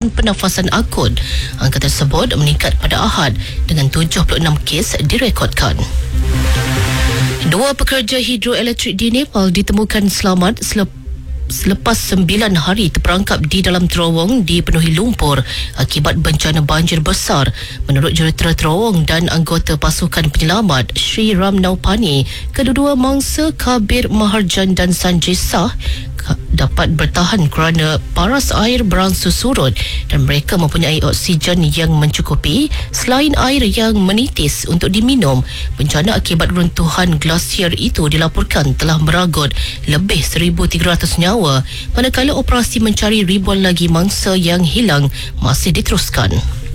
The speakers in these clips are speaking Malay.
gangguan pernafasan akut. Angka tersebut meningkat pada Ahad dengan 76 kes direkodkan. Dua pekerja hidroelektrik di Nepal ditemukan selamat selepas 9 hari terperangkap di dalam terowong dipenuhi lumpur akibat bencana banjir besar. Menurut jurutera terowong dan anggota pasukan penyelamat Sri Ram Naupani, kedua-dua mangsa Kabir Maharjan dan Sanjay Shah dapat bertahan kerana paras air berangsur surut dan mereka mempunyai oksigen yang mencukupi selain air yang menitis untuk diminum. Bencana akibat runtuhan glasier itu dilaporkan telah meragut lebih 1,300 nyawa, manakala operasi mencari ribuan lagi mangsa yang hilang masih diteruskan.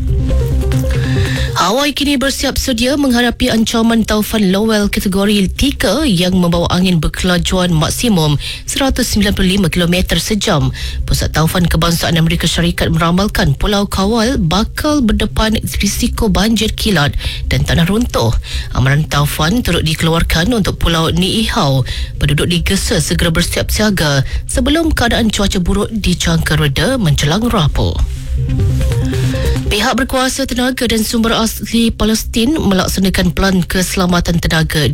Hawaii kini bersiap sedia menghadapi ancaman taufan Lowell kategori 3 yang membawa angin berkelajuan maksimum 195 km sejam. Pusat Taufan Kebangsaan Amerika Syarikat meramalkan Pulau Kawal bakal berdepan risiko banjir kilat dan tanah runtuh. Amaran taufan turut dikeluarkan untuk Pulau Niihau. Penduduk digesa segera bersiap siaga sebelum keadaan cuaca buruk dijangka reda menjelang Rabu. Pihak berkuasa tenaga dan sumber asli Palestin melaksanakan Pelan Keselamatan Tenaga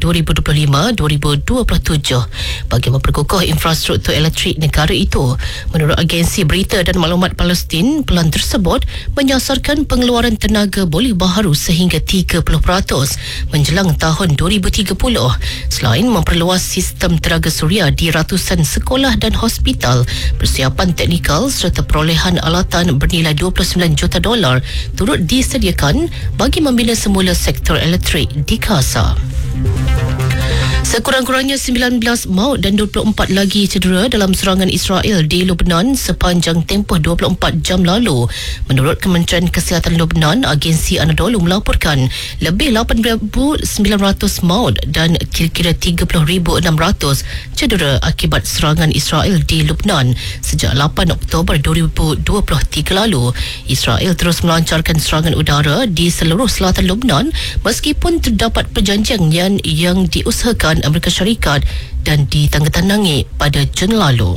2025-2027 bagi memperkukuh infrastruktur elektrik negara itu. Menurut agensi berita dan maklumat Palestin, pelan tersebut menyasarkan pengeluaran tenaga boleh baharu sehingga 30% menjelang tahun 2030 selain memperluas sistem tenaga suria di ratusan sekolah dan hospital. Persiapan teknikal serta perolehan alatan bernilai $29 juta turut disediakan bagi membina semula sektor elektrik di Gaza. Sekurang-kurangnya 19 maut dan 24 lagi cedera dalam serangan Israel di Lebanon sepanjang tempoh 24 jam lalu. Menurut Kementerian Kesihatan Lebanon, agensi Anadolu melaporkan lebih 8,900 maut dan kira-kira 30,600 cedera akibat serangan Israel di Lebanon sejak 8 Oktober 2023 lalu. Israel terus melancarkan serangan udara di seluruh selatan Lebanon meskipun terdapat perjanjian yang diusahakan Amerika Syarikat dan ditandatangani pada Jun lalu.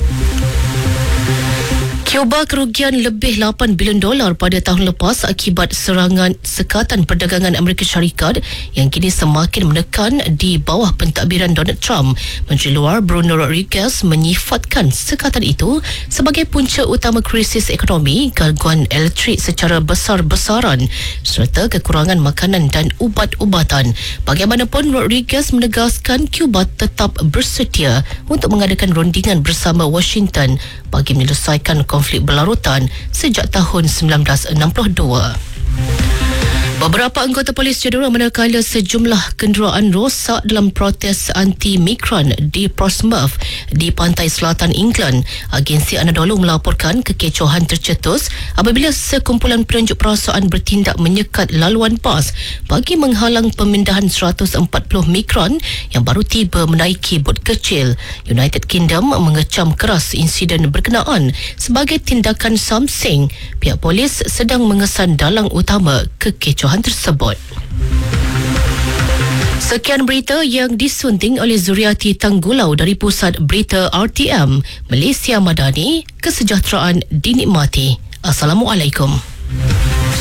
Cuba kerugian lebih $8 bilion pada tahun lepas akibat serangan Sekatan Perdagangan Amerika Syarikat yang kini semakin menekan di bawah pentadbiran Donald Trump. Menteri Luar Bruno Rodriguez menyifatkan sekatan itu sebagai punca utama krisis ekonomi, gangguan elektrik secara besar-besaran serta kekurangan makanan dan ubat-ubatan. Bagaimanapun, Rodriguez menegaskan Cuba tetap bersedia untuk mengadakan rundingan bersama Washington bagi menyelesaikan konflik berlarutan sejak tahun 1962. Beberapa anggota polis cedera manakala sejumlah kenderaan rosak dalam protes anti-migran di Portsmouth di pantai selatan England. Agensi Anadolu melaporkan kekecohan tercetus apabila sekumpulan penunjuk perasaan bertindak menyekat laluan bas bagi menghalang pemindahan 140 migran yang baru tiba menaiki bot kecil. United Kingdom mengecam keras insiden berkenaan sebagai tindakan samsing. Pihak polis sedang mengesan dalang utama kekecohan tersebut. Sekian berita yang disunting oleh Zuriati Tanggulau dari Pusat Berita RTM Malaysia Madani. Kesejahteraan dinikmati. Assalamualaikum.